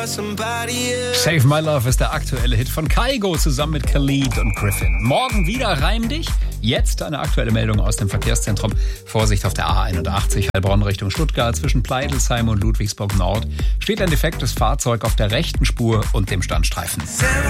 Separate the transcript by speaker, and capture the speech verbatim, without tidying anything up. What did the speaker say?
Speaker 1: Save My Love ist der aktuelle Hit von Kygo zusammen mit Khalid und Griffin. Morgen wieder Reim dich. Jetzt eine aktuelle Meldung aus dem Verkehrszentrum. Vorsicht auf der A einundachtzig Heilbronn Richtung Stuttgart zwischen Pleidelsheim und Ludwigsburg Nord. Steht ein defektes Fahrzeug auf der rechten Spur und dem Standstreifen.